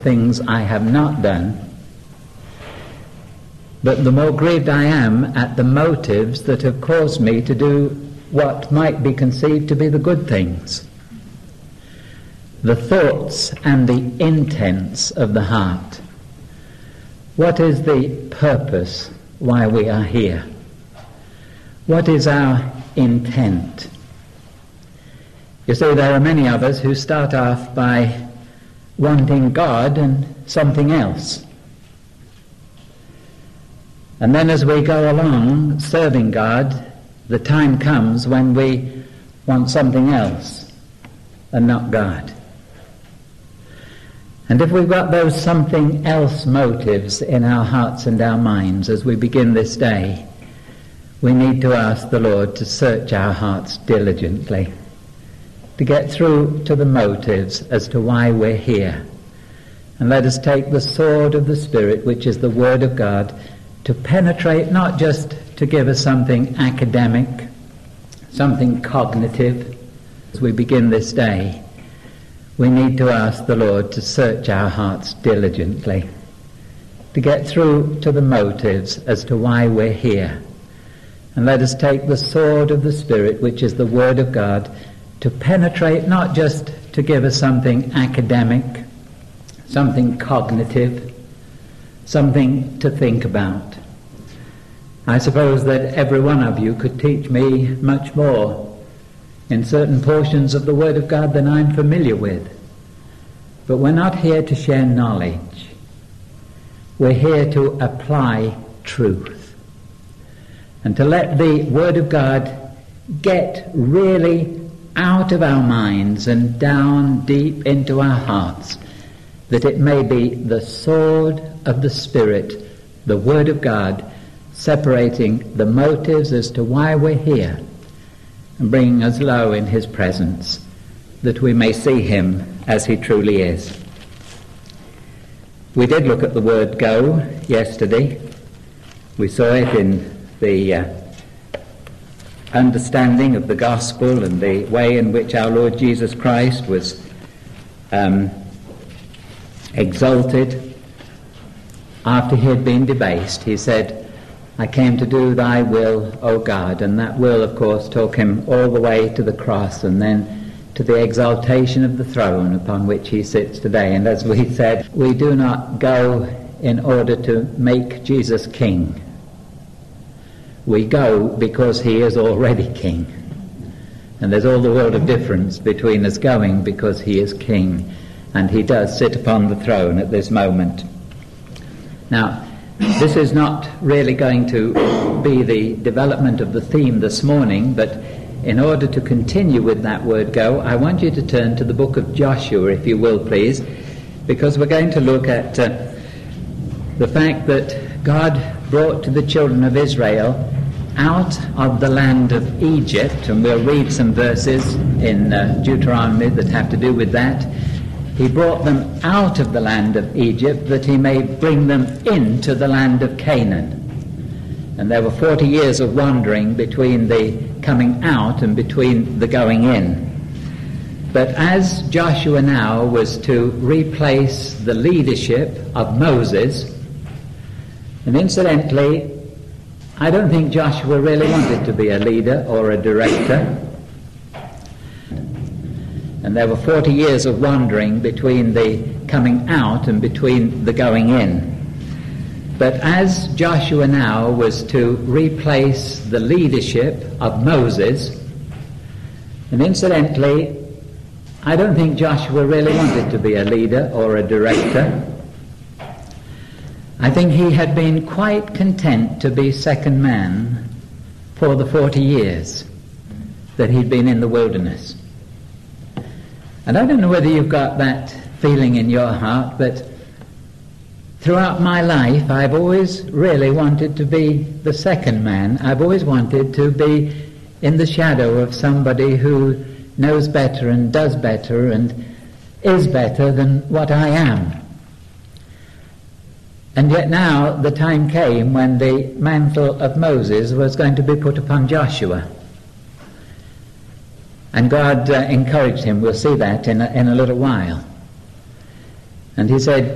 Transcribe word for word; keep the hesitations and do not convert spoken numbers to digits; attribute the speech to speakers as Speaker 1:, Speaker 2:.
Speaker 1: things I have not done, but the more grieved I am at the motives that have caused me to do what might be conceived to be the good things. The thoughts and the intents of the heart. What is the purpose why we are here? What is our intent? You see, there are many of us who start off by wanting God and something else. And then as we go along serving God, the time comes when we want something else and not God. And if we've got those something else motives in our hearts and our minds as we begin this day, we need to ask the Lord to search our hearts diligently, to get through to the motives as to why we're here. And let us take the sword of the Spirit, which is the Word of God, to penetrate, not just to give us something academic, something cognitive. As we begin this day, we need to ask the Lord to search our hearts diligently, to get through to the motives as to why we're here. And let us take the sword of the Spirit, which is the Word of God, to penetrate, not just to give us something academic, something cognitive, something to think about. I suppose that every one of you could teach me much more in certain portions of the Word of God than I'm familiar with. But we're not here to share knowledge. We're here to apply truth. And to let the Word of God get really out of our minds and down deep into our hearts, that it may be the sword of the Spirit, the Word of God, separating the motives as to why we're here and bringing us low in His presence, that we may see Him as He truly is. We did look at the word go yesterday. We saw it in the uh, understanding of the gospel and the way in which our Lord Jesus Christ was um, exalted after He had been debased. He said, I came to do thy will, O God. And that will, of course, took Him all the way to the cross and then to the exaltation of the throne upon which He sits today. And as we said, we do not go in order to make Jesus king. We go because He is already king. And there's all the world of difference between us going because He is king. And He does sit upon the throne at this moment. Now, this is not really going to be the development of the theme this morning, but in order to continue with that word go, I want you to turn to the book of Joshua, if you will, please, because we're going to look at uh, the fact that God brought to the children of Israel out of the land of Egypt, and we'll read some verses in uh, Deuteronomy that have to do with that. He brought them out of the land of Egypt that He may bring them into the land of Canaan. And there were forty years of wandering between the coming out and between the going in. But as Joshua now was to replace the leadership of Moses, and incidentally, I don't think Joshua really wanted to be a leader or a director. And there were forty years of wandering between the coming out and between the going in. But as Joshua now was to replace the leadership of Moses, and incidentally, I don't think Joshua really wanted to be a leader or a director. I think he had been quite content to be second man for the forty years that he'd been in the wilderness. And I don't know whether you've got that feeling in your heart, but throughout my life I've always really wanted to be the second man. I've always wanted to be in the shadow of somebody who knows better and does better and is better than what I am. And yet now the time came when the mantle of Moses was going to be put upon Joshua. And God uh, encouraged him. We'll see that in a, in a little while. And he said,